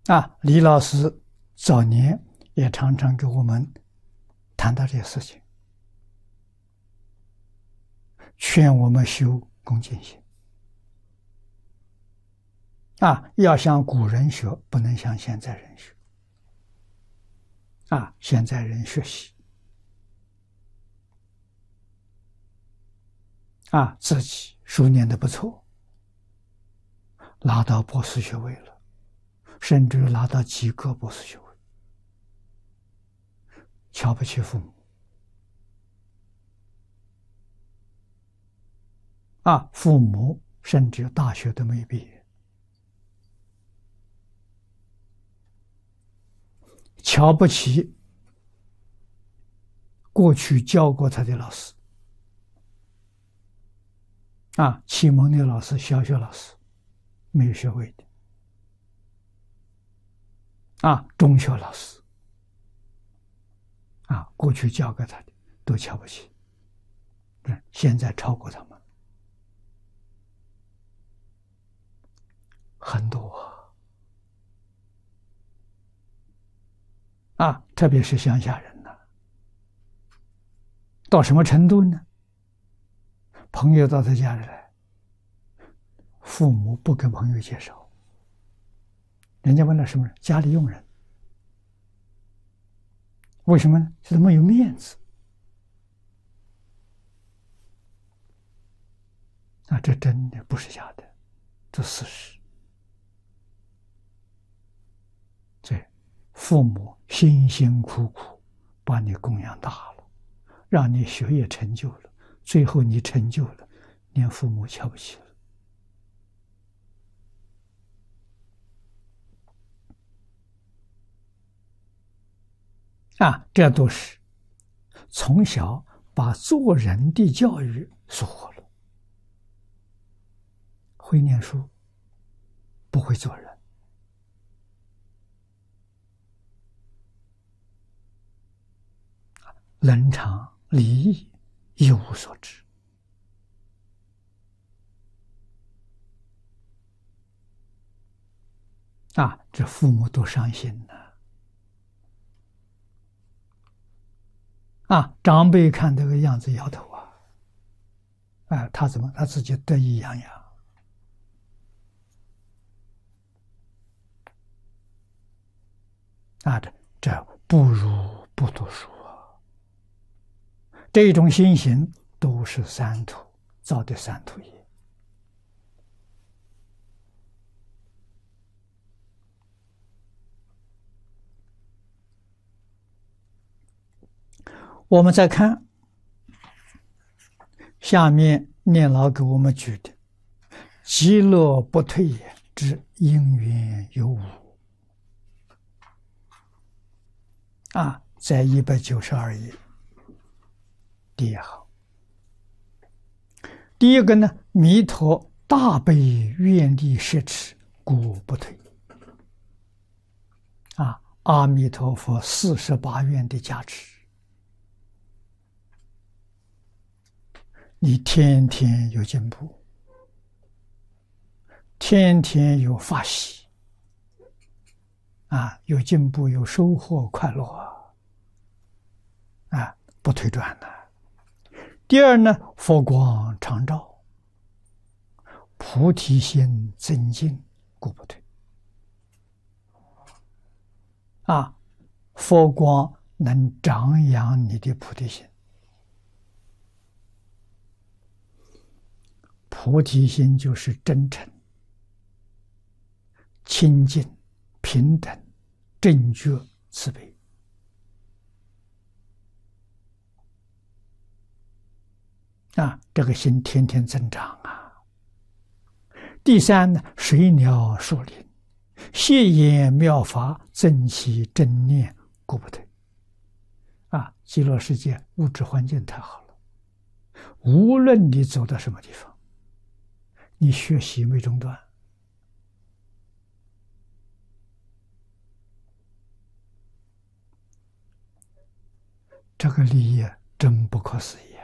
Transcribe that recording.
李老师早年也常常给我们谈到这些事情，劝我们修恭敬心。要向古人学，不能向现在人学。现在人学习，自己书念得不错，拿到博士学位了，甚至拿到几个博士学位，瞧不起父母。父母甚至大学都没毕业，瞧不起过去教过他的老师。启蒙的老师，小学老师没有学位的，中学老师过去教给他的都瞧不起，现在超过他们很多特别是乡下人到什么程度呢？朋友到他家里来，父母不跟朋友介绍，人家问了什么人？家里佣人。为什么呢？是没有面子。这真的不是假的，这事实。这父母辛辛苦苦把你供养大了，让你学业成就了，最后你成就了，连父母瞧不起了。这都是从小把做人的教育疏忽了，会念书，不会做人。人常礼义一无所知。这父母多伤心长辈看这个样子摇头他怎么他自己得意洋洋这不如不读书这种心行都是三途造的三途业。我们再看下面念老给我们举的极乐不退也之因缘有五在192页第一行。第一个呢，弥陀大悲愿力摄持，故不退。阿弥陀佛48愿的加持，你天天有进步，天天有发喜有进步，有收获，快乐不退转第二呢，佛光常照，菩提心增进，故不退。佛光能长养你的菩提心，菩提心就是真诚、清净、平等、正觉、慈悲。这个心天天增长第三呢，水鸟树林，谢言妙法，增其正念，故不退。极乐世界物质环境太好了，无论你走到什么地方，你学习没中断。这个利益真不可思议